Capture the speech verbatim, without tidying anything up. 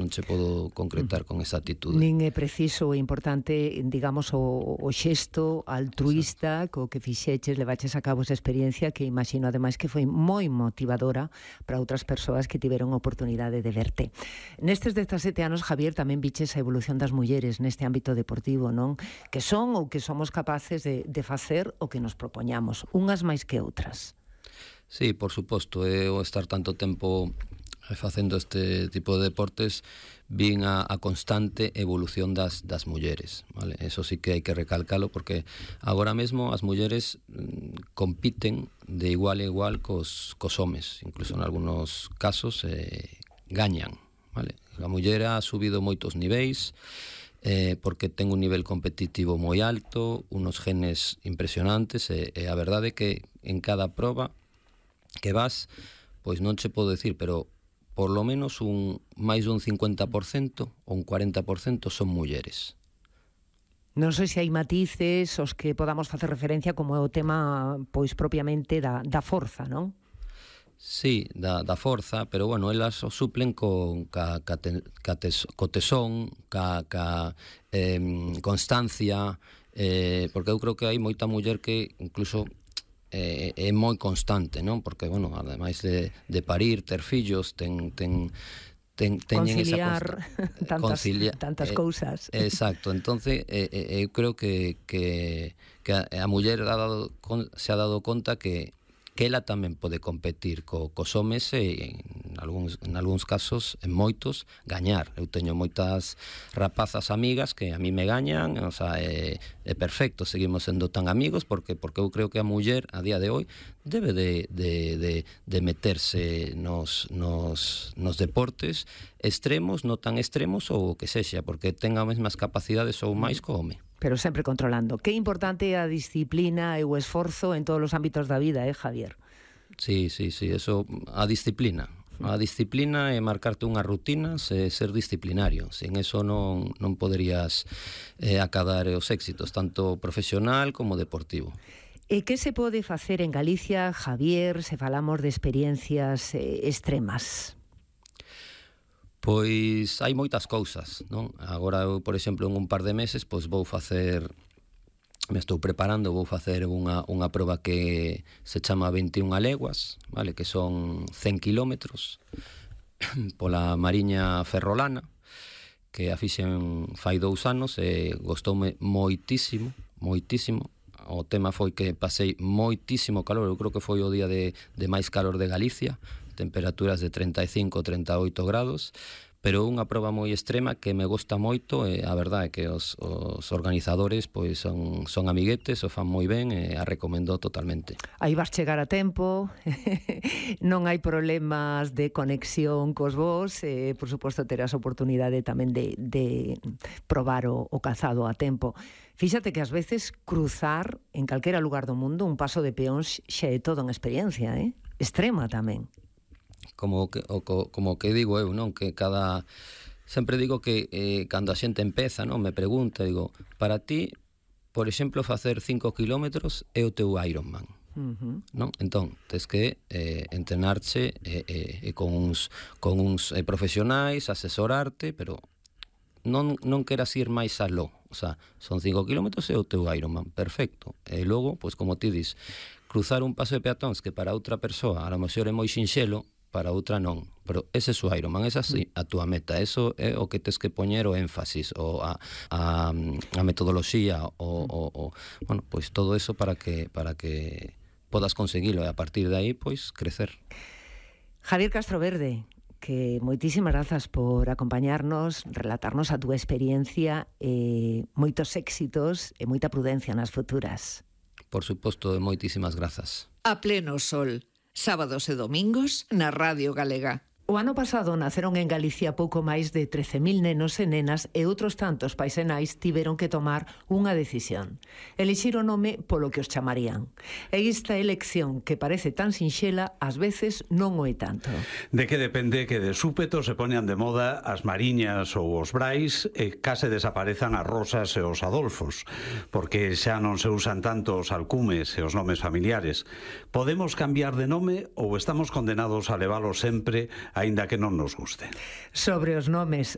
non che podo concretar con esa actitude. Nin é preciso, é importante, digamos, o, o xesto altruista co que fixeches, levaches a cabo esa experiencia que imagino ademais que foi moi motivadora para outras persoas que tiveron a oportunidade de verte. Nestes dezasete anos, Javier, tamén viches a evolución das mulleres neste ámbito deportivo, non? Que son ou que somos capaces de, de facer o que nos propoñamos, unhas máis que outras. Sí, por suposto, eu estar tanto tempo facendo este tipo de deportes vin a, a constante evolución das, das mulleres, vale? Eso sí que hai que recalcalo porque agora mesmo as mulleres mm, compiten de igual a igual cos, cos homes, incluso en algunos casos eh, gañan, vale? A muller ha subido moitos niveis, eh, porque ten un nivel competitivo moi alto, unos genes impresionantes, e, e a verdade é que en cada proba que vas, pois non che podo decir, pero por lo menos un máis dun cincuenta por cento ou un cuarenta por cento son mulleres. Non sei se hai matices os que podamos facer referencia como é o tema pois propiamente da, da forza, non? Sí, da, da forza, pero bueno, elas o suplen con ca, ca, te, ca tes, co tesón, ca, ca eh, constancia, eh, porque eu creo que hai moita muller que incluso é, é moi constante, non? Porque, bueno, ademais de, de parir, ter fillos, ten... ten Ten, conciliar esa tantas, concilia, tantas eh, cousas. Exacto, entonces eh, eh, eu creo que, que, que a, a muller ha dado, con, se ha dado conta que que ela tamén pode competir co, cos homes e en algúns, en algúns casos, en moitos, gañar. Eu teño moitas rapazas amigas que a mí me gañan, o sea, é, é perfecto, seguimos sendo tan amigos porque porque eu creo que a muller a día de hoy debe de, de, de, de meterse nos, nos, nos deportes extremos, non tan extremos ou o que sexa, porque tenga as mesmas capacidades ou máis co home. Pero sempre controlando. Que importante é a disciplina e o esforzo en todos os ámbitos da vida, eh, Javier? Sí, sí, sí, eso, a disciplina. A disciplina é marcarte unhas rutinas e ser disciplinario. Sin eso non, non poderías eh, acadar os éxitos, tanto profesional como deportivo. E que se pode facer en Galicia, Javier, se falamos de experiencias eh, extremas? Pois hai moitas cousas, non? Agora eu, por exemplo, en un par de meses pois vou facer, me estou preparando, vou facer unha, unha proba que se chama veintiún leguas, vale? Que son cen kilómetros pola Mariña Ferrolana, que a fixen fai dous anos e gostoume moitísimo, moitísimo. O tema foi que pasei moitísimo calor, eu creo que foi o día de, de máis calor de Galicia, temperaturas de treinta e cinco a treinta e oito grados, pero unha proba moi extrema que me gosta moito e a verdade é que os, os organizadores pois son, son amiguetes, o fan moi ben e a recomendo totalmente. Aí vas chegar a tempo, non hai problemas de conexión cos vos, e por suposto terás oportunidade tamén de, de probar o, o calzado a tempo. Fíxate que ás veces cruzar en calquera lugar do mundo un paso de peóns xa é toda unha experiencia, eh? Extrema tamén. Como que, o, como que digo eu, non? Que cada... Sempre digo que eh, cando a xente empeza, non? Me pregunta, digo, para ti, por exemplo, facer cinco kilómetros é o teu Ironman, uh-huh. Non? Entón, tes que eh, entrenarche eh, eh, con uns, con uns eh, profesionais, asesorarte, pero non, non queras ir máis aló. O sea, son cinco kilómetros e o teu Ironman, perfecto. E logo, pois como ti dis, cruzar un paso de peatóns que para outra persoa a lo mellor é moi sinxelo, para outra non, pero ese é o Ironman, esa é a túa meta, eso é o que tes que poñer o énfasis, o a, a, a metodoloxía, o, o, o, bueno, pois todo eso para que para que podas conseguilo e a partir de aí, pois, crecer. Javier Castroverde, que moitísimas grazas por acompañarnos, relatarnos a túa experiencia, e moitos éxitos e moita prudencia nas futuras. Por suposto, moitísimas grazas. A pleno sol. Sábados e domingos na Radio Galega. O ano pasado naceron en Galicia pouco máis de trece mil nenos e nenas e outros tantos pais e nais tiveron que tomar unha decisión. Elixir o nome polo que os chamarían. E esta elección, que parece tan sinxela, ás veces non o é tanto. De que depende que de súpeto se poñan de moda as Mariñas ou os Brais e case desaparezan as Rosas e os Adolfos, porque xa non se usan tanto os alcumes e os nomes familiares. Podemos cambiar de nome ou estamos condenados a leválo sempre aínda que non nos guste? Sobre os nomes,